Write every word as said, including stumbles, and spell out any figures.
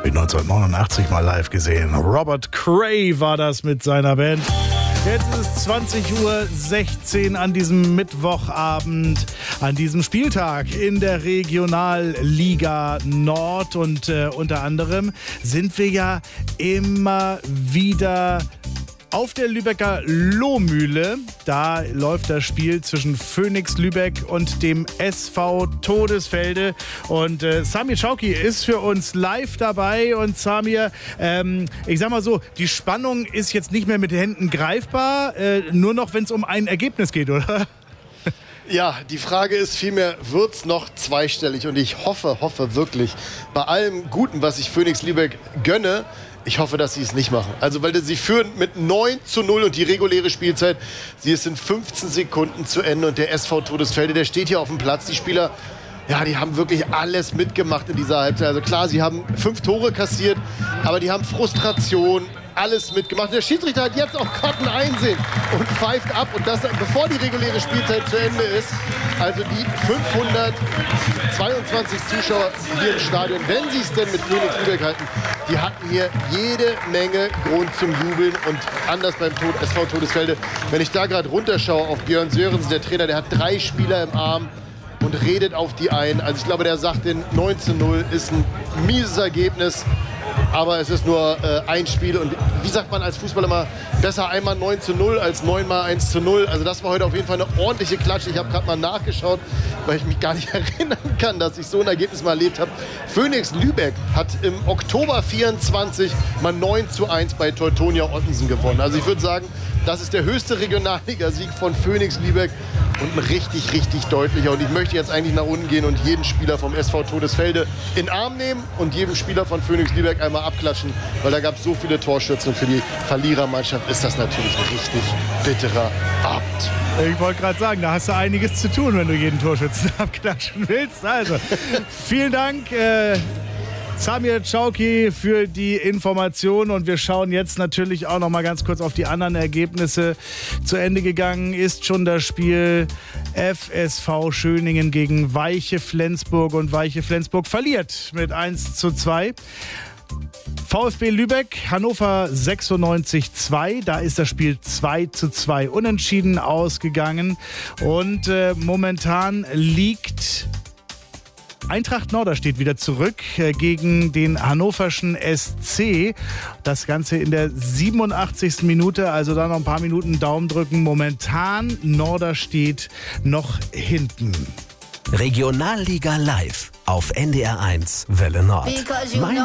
Mit neunzehnhundertneunundachtzig mal live gesehen. Robert Cray war das mit seiner Band. Jetzt ist es zwanzig Uhr sechzehn an diesem Mittwochabend, an diesem Spieltag in der Regionalliga Nord. Und äh, unter anderem sind wir ja immer wieder auf der Lübecker Lohmühle. Da läuft das Spiel zwischen Phoenix Lübeck und dem S V Todesfelde. Und äh, Samir Chauki ist für uns live dabei. Und Samir, ähm, ich sag mal so, die Spannung ist jetzt nicht mehr mit den Händen greifbar, äh, nur noch, wenn es um ein Ergebnis geht, oder? Ja, die Frage ist vielmehr, wird es noch zweistellig? Und ich hoffe, hoffe wirklich, bei allem Guten, was ich Phoenix Lübeck gönne, ich hoffe, dass sie es nicht machen. Also, weil sie führen mit neun zu null und die reguläre Spielzeit, sie ist in fünfzehn Sekunden zu Ende und der S V Todesfelde, der steht hier auf dem Platz. Die Spieler, ja, die haben wirklich alles mitgemacht in dieser Halbzeit. Also klar, sie haben fünf Tore kassiert, aber die haben Frustration, alles mitgemacht. Der Schiedsrichter hat jetzt auch Karten einsehen und pfeift ab. Und das, bevor die reguläre Spielzeit zu Ende ist. Also die fünfhundertzweiundzwanzig Zuschauer hier im Stadion, wenn sie es denn mit Phoenix Lübeck halten, die hatten hier jede Menge Grund zum Jubeln. Und anders beim Tod, S V Todesfelde, wenn ich da gerade runterschaue auf Björn Sörensen, der Trainer, der hat drei Spieler im Arm und redet auf die ein. Also ich glaube, der sagt, den neun zu null ist ein mieses Ergebnis. Aber es ist nur äh, ein Spiel und wie sagt man als Fußballer immer, besser einmal neun zu null als neunmal eins zu null. Also das war heute auf jeden Fall eine ordentliche Klatsche. Ich habe gerade mal nachgeschaut, weil ich mich gar nicht erinnern kann, dass ich so ein Ergebnis mal erlebt habe. Phoenix Lübeck hat im Oktober vierundzwanzig mal neun zu eins bei Teutonia Ottensen gewonnen. Also ich würde sagen, das ist der höchste Regionalligasieg von Phoenix Lübeck und ein richtig, richtig deutlicher. Und ich möchte jetzt eigentlich nach unten gehen und jeden Spieler vom S V Todesfelde in den Arm nehmen und jedem Spieler von Phoenix Lübeck einmal abklatschen, weil da gab es so viele Torschützen und für die Verlierermannschaft ist das natürlich ein richtig bitterer Abend. Ich wollte gerade sagen, da hast du einiges zu tun, wenn du jeden Torschützen abklatschen willst. Also, vielen Dank, äh, Samir Chauki, für die Information. Und wir schauen jetzt natürlich auch noch mal ganz kurz auf die anderen Ergebnisse. Zu Ende gegangen ist schon das Spiel F S V Schöningen gegen Weiche Flensburg. Und Weiche Flensburg verliert mit eins zu zwei. VfB Lübeck, Hannover sechsundneunzig zwei, da ist das Spiel zwei zu zwei unentschieden ausgegangen. Und äh, momentan liegt Eintracht Norderstedt wieder zurück äh, gegen den hannoverschen S C. Das Ganze in der siebenundachtzigsten Minute, also da noch ein paar Minuten Daumen drücken. Momentan Norderstedt noch hinten. Regionalliga live auf N D R eins Welle Nord. Mein